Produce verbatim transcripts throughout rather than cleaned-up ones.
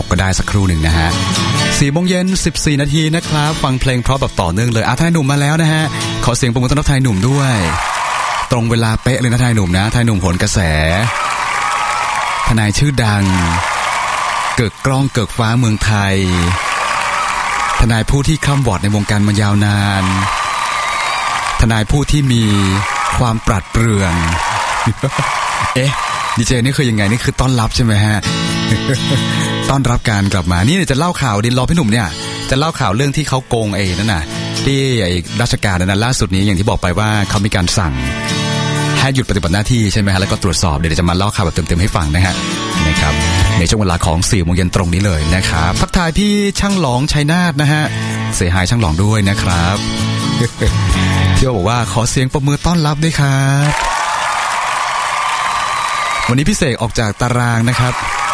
ก็ได้สักครู่หนึ่งนะฮะสี่โมงเย็นสิบสี่นาทีนะครับฟังเพลงเพราะแบบต่อเนื่องเลยอ่ะทนายหนุ่มมาแล้วนะฮะขอเสียงปรบมือต้อนรับทนายหนุ่มด้วยตรงเวลาเป๊ะเลยนะทนายหนุ่มนะทนายหนุ่มโหนกระแสทนายชื่อดังเกิดกล้องเกิดฟ้าเมืองไทยทนายผู้ที่คร่ำวอดในวงการมายาวนานทนายผู้ที่มีความปราดเปรื่องเอ๊ะดีเจนี่คือยังไงนี่คือต้อนรับใช่ไหมฮะ ต้อนรับการกลับมานี่จะเล่าข่าวดินรอพี่หนุ่มเนี่ยจะเล่าข่าวเรื่องที่เขาโกงไอ้นั่นน่ะที่ไอ้ราชการนั้นล่าสุดนี้อย่างที่บอกไปว่าเขามีการสั่งให้หยุดปฏิบัติหน้าที่ใช่ไหมฮะแล้วก็ตรวจสอบเดี๋ยวจะมาเล่าข่าวแบบเต็มๆให้ฟังนะฮะนะครับในช่วงเวลาของสี่โมงเย็นตรงนี้เลยนะครับทักทายพี่ช่างหลองชัยนาทนะฮะเสียหายช่างหลองด้วยนะครับพี่บอกว่าขอเสียงปรบมือต้อนรับด้วยครับวันนี้พี่เสกออกจากตารางนะครับ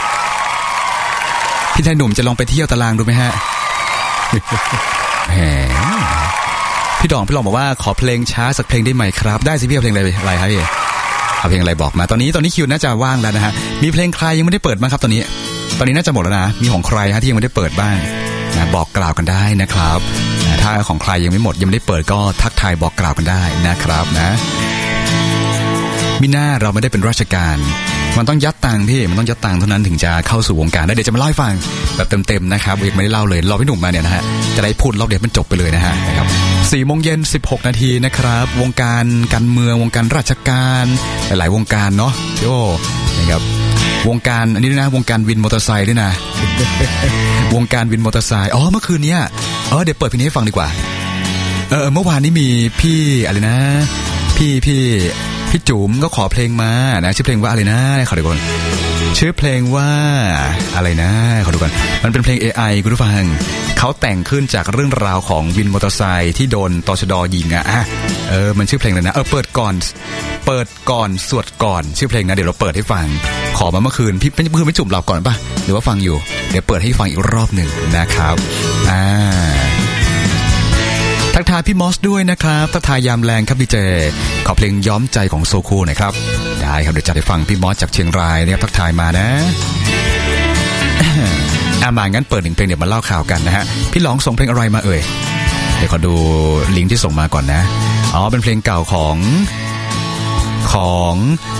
พี่ชายหนุ่มจะลองไปเที่ยวตารางดูไหมฮะแหมพี่ดองพี่ลองบอกว่าขอเพลงช้าสักเพลงได้ไหมครับได้สิพี่เอาเพลงอะไรอะไรครับพี่เอาเพลงอะไรบอกมาตอนนี้ตอนนี้คิวน่าจะว่างแล้วนะฮะมีเพลงใครยังไม่ได้เปิดบ้างครับตอนนี้ตอนนี้น่าจะหมดแล้วนะมีของใครฮะที่ยังไม่ได้เปิดบ้างนะบอกกล่าวกันได้นะครับถ้าของใครยังไม่หมดยังไม่ได้เปิดก็ทักทายบอกกล่าวกันได้นะครับนะมิน่าเราไม่ได้เป็นราชการมันต้องยัดตังค์พี่มันต้องยัดตังค์เท่านั้นถึงจะเข้าสู่วงการได้เดี๋ยวจะมาเล่าให้ฟังแบบเต็มๆนะครับยังไม่ได้เล่าเลยรอพี่หนุ่มมาเนี่ยนะฮะจะได้พูดเล่าเดี๋ยวมันจบไปเลยนะฮะนะครับสี่โมงเย็นสิบหกนาทีนะครับวงการการเมืองวงการราชการหลายๆวงการเนาะโอ้นะครับวงการอันนี้ด้วยนะวงการวินมอเตอร์ไซค์ด้วยนะ วงการวินมอเตอร์ไซค์อ๋อเมื่อคืนนี้เออเดี๋ยวเปิดเพลงให้ฟังดีกว่าเออเมื่อวานนี้มีพี่อะไรนะพี่พี่พี่จุ๋มก็ขอเพลงมานะชื่อเพลงว่าอะไรนะขอดูก่อนชื่อเพลงว่าอะไรนะขอดูก่อนมันเป็นเพลง เอ ไอ คุณผู้ฟังเขาแต่งขึ้นจากเรื่องราวของวินมอเตอร์ไซค์ที่โดนตชด.ยิงอ่ะเออมันชื่อเพลงอะไรนะเออเปิดก่อนเปิดก่อนสวดก่อนชื่อเพลงนะเดี๋ยวเราเปิดให้ฟังขอมาเมื่อคืนพี่เป็นเมื่อคืนไม่จุ๋มหลับก่อนป่ะหรือว่าฟังอยู่เดี๋ยวเปิดให้ฟังอีกรอบหนึ่งนะครับอ่าทักทายพี่มอสด้วยนะครับทักทายยามแรงครับดีเจขอเพลงย้อมใจของโซคูหน่อยครับได้ครับเดี๋ยวจะได้ฟังพี่มอสจากเชียงรายเนี่ยทักทายมานะอ่ะมางั้นเปิดหนึ่งเพลงเดี๋ยวมาเล่าข่าวกันนะฮะพี่หลองส่งเพลงอะไรมาเอ่ยเดี๋ยวขอดูลิงก์ที่ส่งมาก่อนนะอ๋อเป็นเพลงเก่าของของ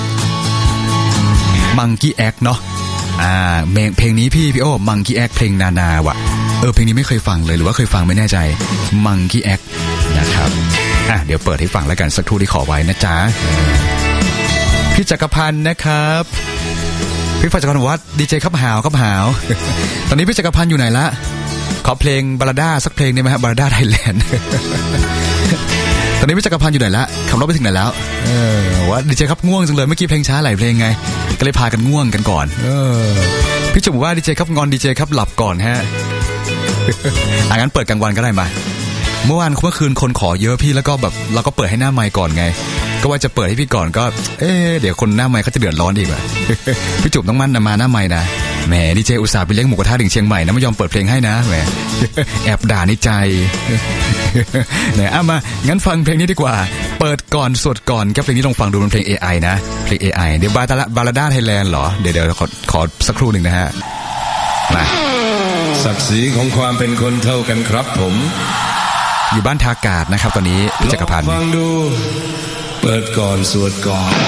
มังกี้แอคเนาะอ่าเพลงนี้พี่พี่โอ้มังกี้แอคเพลงนานาว่ะเออเพลงนี้ไม่เคยฟังเลยหรือว่าเคยฟังไม่แน่ใจมังกี้แอคนะครับอ่ะเดี๋ยวเปิดให้ฟังแล้วกันสักครู่ที่ขอไว้นะจ๊ะพี่จักรพันธ์นะครับพี่จักรพันธ์วัดดีเจครับหาวครับหาวตอนนี้พี่จักรพันธ์อยู่ไหนละขอเพลงบาลาด้าสักเพลงได้ไหมครับบาลาด้าไทยแลนด์ตอนนี้พี่จักรพันธ์อยู่ไหนละขับรถไปถึงไหนแล้วเออว่าดีเจครับง่วงจังเลยเมื่อกี้เพลงช้าหลายเพลงไงก็เลยพากันง่วงกันก่อนเออพี่จุ๋มว่าดีเจครับงอนดีเจครับหลับก่อนฮะอ่ะงั้นเปิดกลางวันก็ได้มาเมื่อวานเมื่อคืนคนขอเยอะพี่แล้วก็แบบเราก็เปิดให้หน้าไมค์ก่อนไงก็ว่าจะเปิดให้พี่ก่อนก็เอ๊ะเดี๋ยวคนหน้าไมค์เขาจะเดือดร้อนอีกว่ะพี่จุ๋มต้องมั่นนะมาหน้าไมค์นะแหมดีเจอุตส่าห์ไปเลี้ยงหมูกระทะถึงเชียงใหม่นะไม่ยอมเปิดเพลงให้นะแหมแอบด่าในใจเนี่ยอ่ะมางั้นฟังเพลงนี้ดีกว่าเปิดก่อนสวดก่อนแค่เพลงนี้ลองฟังดูเป็นเพลง เอ ไอ นะเพลง เอ ไอ เดี๋ยวบาลาบาลาด้าไทยแลนด์เหรอเดี๋ยวเดี๋ยวขอขอสักครู่หนึ่งนะฮะมาศักดิ์ศรีของความเป็นคนเท่ากันครับผมอยู่บ้านทากาศนะครับตอนนี้จักรพันธ์ฟังดูเปิดก่อนสวดก่อน